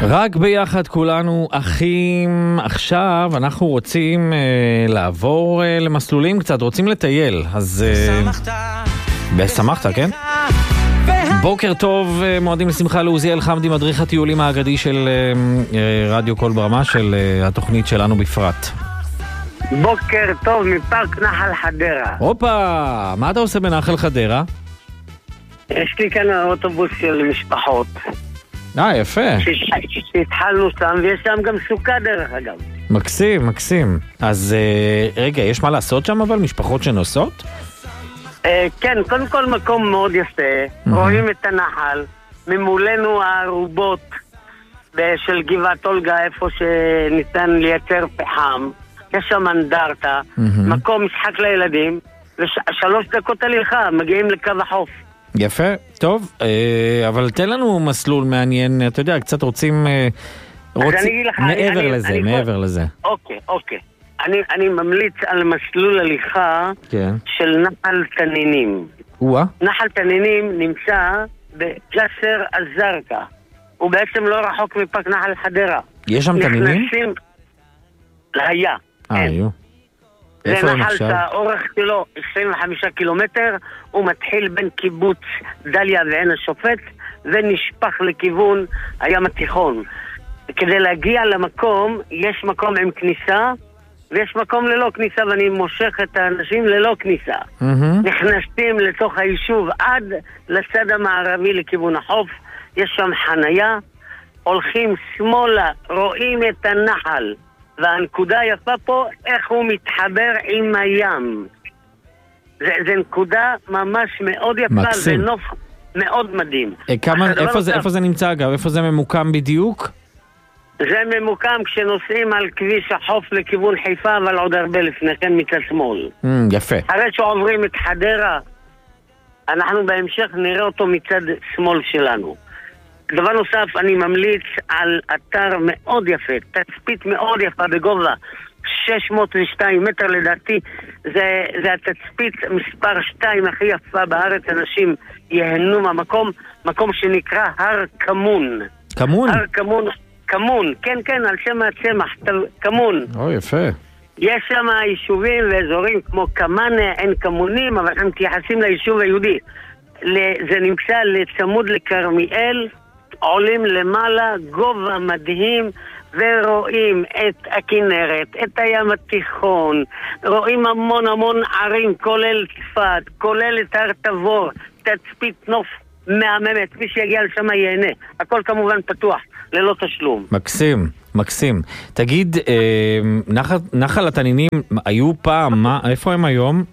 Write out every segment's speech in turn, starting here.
רק ביחד כולנו אחים. עכשיו אנחנו רוצים לעבור למסלולים קצת, רוצים לטייל. אז בשמחת, כן? בוקר טוב, מועדים לשמחה לעוזיאל חמדי, מדריך הטיולים האגדי של רדיו קול ברמה, של התוכנית שלנו בפרט. בוקר טוב מפארק נחל חדרה. הופה, מה אתה עושה בנחל חדרה? יש לי כאן אוטובוס של משפחות. יפה. שהתחלנו שם, ויש שם גם סוכה דרך אגב. מקסים, מקסים. אז רגע, יש מה לעשות שם אבל? משפחות שנוסעות? כן, קודם כל מקום מאוד יפה. רואים את הנחל. ממולנו הערובות של גבעת אולגה, איפה שניתן לייצר פחם. יש שם אנדרטה. מקום משחק לילדים. 3 דקות הליכה, מגיעים לקו החוף. יפה, טוב, אבל תן לנו מסלול מעניין, אתה יודע, קצת רוצים מעבר לזה. אוקיי. אני ממליץ על מסלול הליכה של נחל תנינים. נחל תנינים נמצא בג'סר א-זרקא. הוא בעצם לא רחוק מפארק נחל חדרה. יש שם תנינים? היה. היו. זה נחל שהאורך שלו 25 קילומטר, הוא מתחיל בין קיבוץ דליה ועין השופט ונשפך לכיוון הים התיכון. כדי להגיע למקום, יש מקום עם כניסה ויש מקום ללא כניסה, ואני מושך את האנשים ללא כניסה. נכנסים לתוך היישוב עד לצד המערבי לכיוון החוף, יש שם חנייה, הולכים שמאלה, רואים את הנחל, והנקודה היפה פה, איך הוא מתחבר עם הים. זה נקודה ממש מאוד יפה, מקסים. ונוף מאוד מדהים. איפה זה נמצא אגב? איפה זה ממוקם בדיוק? זה ממוקם כשנוסעים על כביש החוף לכיוון חיפה, אבל עוד הרבה לפני כן מצד שמאל. יפה. אחרי שעוברים את חדרה, אנחנו בהמשך נראה אותו מצד שמאל שלנו. דבר נוסף, אני ממליץ על אתר מאוד יפה, תצפית מאוד יפה בגובה 602 מטר לדעתי. זה התצפית מספר 2 הכי יפה בארץ, אנשים יהנו מהמקום, מקום שנקרא הר כמון. כמון? הר כמון, כמון, כן, על שם הצמח, כמון. יפה. יש שם יישובים ואזורים כמו כמאנה, אין כמונים, אבל הם מתייחסים ליישוב היהודי. זה נמצא לצמוד לכרמיאל, עולים למעלה, גובה מדהים, ורואים את הכנרת, את הים התיכון, רואים המון ערים, כולל צפת, כולל את הר תבור, תצפית נוף מהממת, מי שיגיע לשם ייהנה. הכל כמובן פתוח, ללא תשלום. מקסים. תגיד, נחל התנינים היו פעם, איפה הם היום?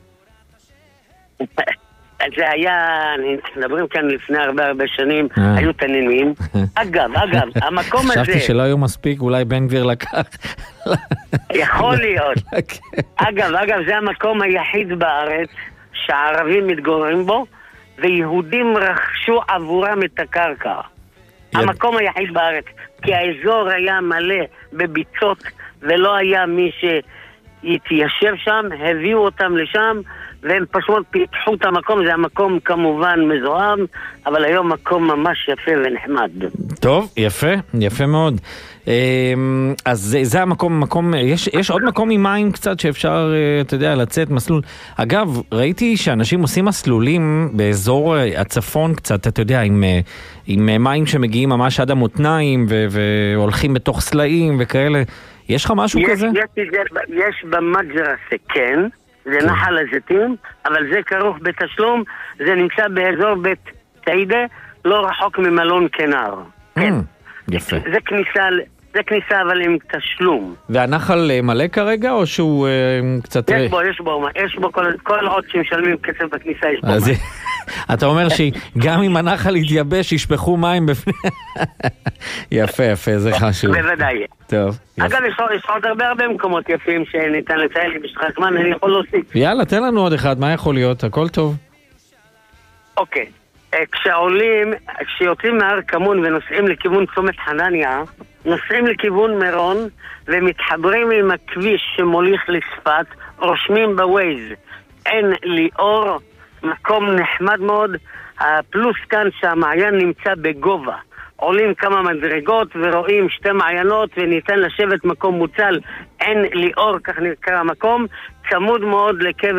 זה היה, מדברים כאן לפני הרבה שנים, היו תנינים. אגב, המקום הזה... חשבתי שלא היו מספיק, אולי בן גביר לקח. יכול להיות. אגב, זה המקום היחיד בארץ שהערבים מתגוררים בו, ויהודים רכשו עבורם את הקרקע. המקום היחיד בארץ, כי האזור היה מלא בביצות, ולא היה מי שיתיישב שם, הביאו אותם לשם, והם פשוט פיתחו את המקום. זה המקום כמובן מזוהם, אבל היום מקום ממש יפה ונחמד. טוב, יפה מאוד. אז זה המקום, יש עוד מקום עם מים קצת שאפשר, אתה יודע, לצאת מסלול. אגב, ראיתי שאנשים עושים מסלולים באזור הצפון קצת, אתה יודע, עם מים שמגיעים ממש עד המותניים והולכים בתוך סלעים וכאלה. יש לך משהו כזה? יש במג'רסה, כן. זה נחל הזיתים, אבל זה כרוך בתשלום. זה נמצא באזור בית סעידה, לא רחוק ממלון כנר. כן. יפה. זה כניסה אבל עם תשלום. והנחל מלא כרגע או שהוא קצת... יש בו כל עוד שמשלמים כסף בכניסה יש בו מים. אתה אומר שגם אם הנחל יתייבש ישפכו מים בפני... יפה, זה חשוב. בוודאי. טוב. אגב, יש עוד הרבה מקומות יפים שניתן לציין לי בשטח זמן, אני יכול להוסיף. יאללה, תן לנו עוד אחד, מה יכול להיות? הכל טוב. אוקיי. כשיוצאים מהר כמון ונוסעים לכיוון צומת חנניה, נוסעים לכיוון מירון ומתחברים עם הכביש שמוליך לצפת, רושמים בווייז עין ליאור, מקום נחמד מאוד. הפלוס כאן שהמעיין נמצא בגובה, עולים כמה מדרגות ורואים שתי מעיינות וניתן לשבת מקום מוצל, עין ליאור, כך נקרא המקום, צמוד מאוד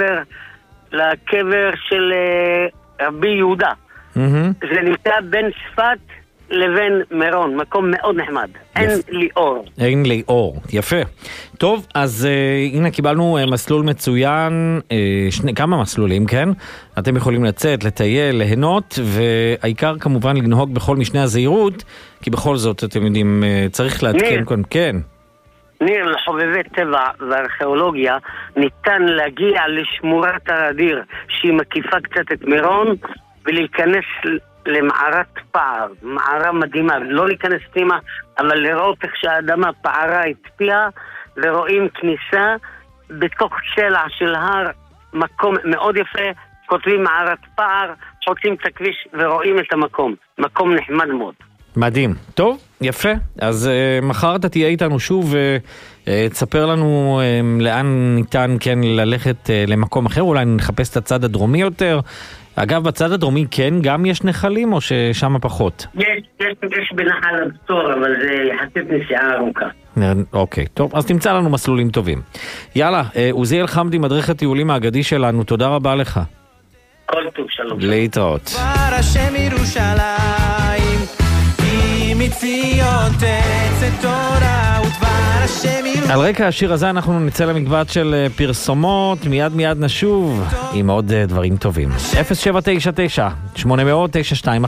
לקבר של רבי יהודה. זה נמצא בין צפת לבין מירון, מקום מאוד נחמד. עין ליאור. עין ליאור, יפה. טוב, אז הנה קיבלנו מסלול מצוין, כמה מסלולים, כן? אתם יכולים לצאת, לטייל, ליהנות, והעיקר כמובן לנהוג בכל משנה הזהירות, כי בכל זאת, אתם יודעים, צריך להתקן כאן, כן. ניר, לחובבי טבע וארכיאולוגיה ניתן להגיע לשמורת הרדיר, שהיא מקיפה קצת את מירון, ולהיכנס למערת פער, מערה מדהימה, לא להיכנס פנימה, אבל לראות איך שהאדמה פערה התפיעה, ורואים כניסה בתוך צלע של הר, מקום מאוד יפה, כותבים מערת פער, חוצים את הכביש ורואים את המקום, מקום נחמד מאוד. מדהים. טוב, יפה. אז מחר אתה תהיה איתנו שוב תספר לנו לאן ניתן כן ללכת למקום אחר, אולי נחפש את הצד הדרומי יותר. אגב, בצד הדרומי כן גם יש נחלים או ששם פחות? יש בנחל הבצור, אבל זה יחסית נסיעה ארוכה. אוקיי, טוב, אז תמצא לנו מסלולים טובים. יאללה, עוזיאל חמדי, מדריך הטיולים האגדי שלנו, תודה רבה לך. כל טוב, שלום. להתראות. דבר השם ירושלים, כי מציון תצא תורה ודבר השם ירושלים. על רקע השיר הזה אנחנו נצא למקבץ של פרסומות, מיד נשוב עם עוד דברים טובים. 0799 800 921